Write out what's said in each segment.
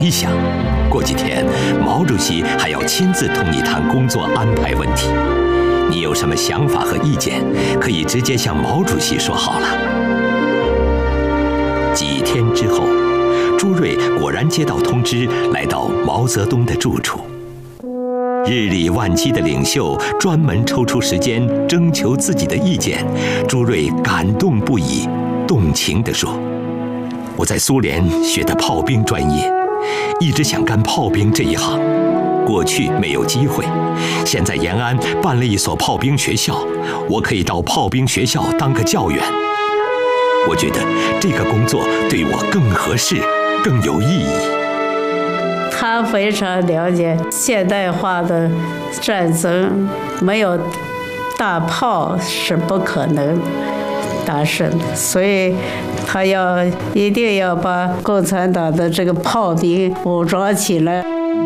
一想，过几天毛主席还要亲自同你谈工作安排问题，你有什么想法和意见，可以直接向毛主席说好了。几天之后，朱瑞果然接到通知，来到毛泽东的住处。日理万机的领袖专门抽出时间征求自己的意见，朱瑞感动不已，动情地说：“我在苏联学的炮兵专业，一直想干炮兵这一行，过去没有机会，现在延安办了一所炮兵学校，我可以到炮兵学校当个教员。我觉得这个工作对我更合适，更有意义。” 他非常了解现代化的战争，没有大炮是不可能达成的，所以他一定要把共产党的这个炮兵武装起来。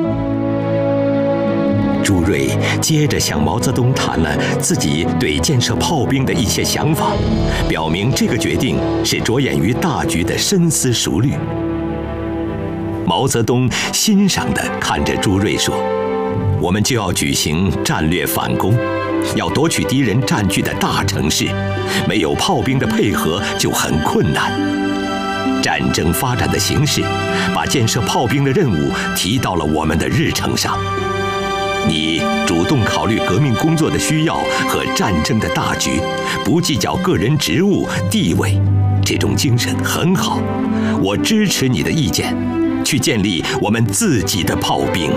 朱瑞接着向毛泽东谈了自己对建设炮兵的一些想法，表明这个决定是着眼于大局的深思熟虑。毛泽东欣赏地看着朱瑞说：“我们就要举行战略反攻，要夺取敌人占据的大城市，没有炮兵的配合就很困难。战争发展的形势，把建设炮兵的任务提到了我们的日程上。你主动考虑革命工作的需要和战争的大局，不计较个人职务地位，这种精神很好，我支持你的意见。去建立我们自己的炮兵。”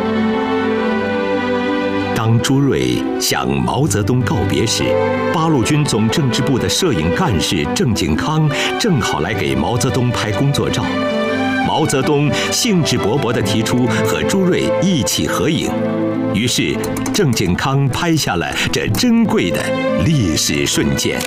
当朱瑞向毛泽东告别时，八路军总政治部的摄影干事郑景康正好来给毛泽东拍工作照。毛泽东兴致勃勃地提出和朱瑞一起合影，于是郑景康拍下了这珍贵的历史瞬间。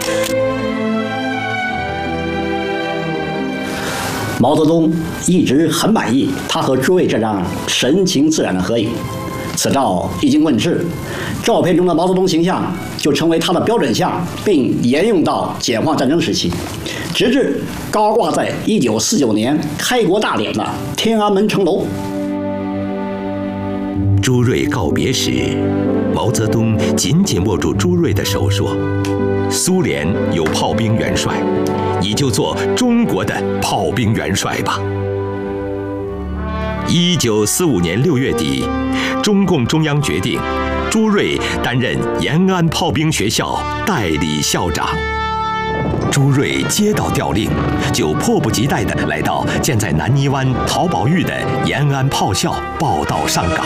毛泽东一直很满意他和朱瑞这张神情自然的合影。此照一经问世，照片中的毛泽东形象就成为他的标准像，并沿用到解放战争时期，直至高挂在1949年开国大典的天安门城楼。 朱瑞告别时，毛泽东紧紧握住朱瑞的手说：“苏联有炮兵元帅，你就做中国的炮兵元帅吧。”1945年6月底，中共中央决定，朱瑞担任延安炮兵学校代理校长。朱瑞接到调令，就迫不及待地来到建在南泥湾陶宝峪的延安炮校报到上岗。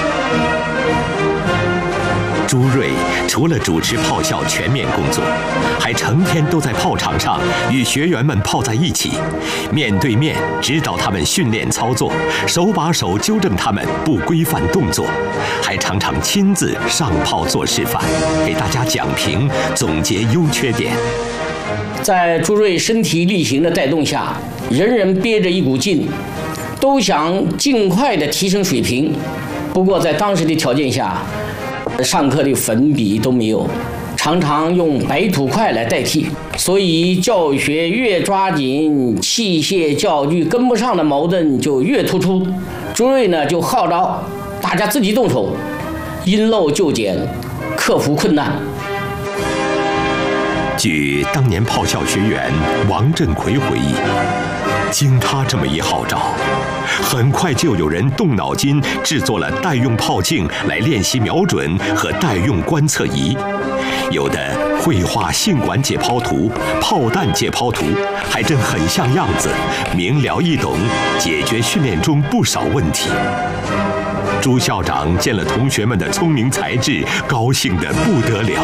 朱瑞除了主持炮校全面工作，还成天都在炮场上与学员们泡在一起，面对面指导他们训练操作，手把手纠正他们不规范动作，还常常亲自上炮做示范，给大家讲评，总结优缺点。 在朱瑞身体力行的带动下，人人憋着一股劲，都想尽快的提升水平。不过在当时的条件下，上课的粉笔都没有，常常用白土块来代替，所以教学越抓紧，器械教具跟不上的矛盾就越突出。朱瑞呢就号召大家自己动手，因陋就简，克服困难。 据当年炮校学员王振奎回忆，经他这么一号召，很快就有人动脑筋制作了代用炮镜来练习瞄准和代用观测仪，有的绘画性管解剖图、炮弹解剖图，还真很像样子，明了易懂，解决训练中不少问题。朱校长见了同学们的聪明才智，高兴得不得了。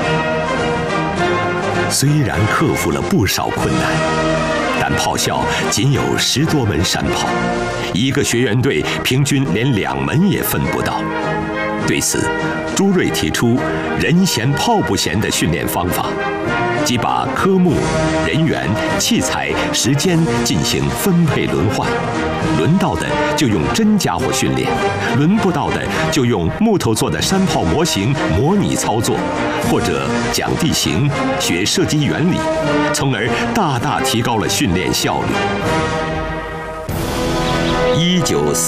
虽然克服了不少困难，但炮校仅有10多门山炮，一个学员队平均连2门也分不到。对此，朱瑞提出“人闲炮不闲”的训练方法，即把科目、人员、器材、时间进行分配轮换，轮到的就用真家伙训练，轮不到的就用木头做的山炮模型模拟操作，或者讲地形、学射击原理，从而大大提高了训练效率。 1946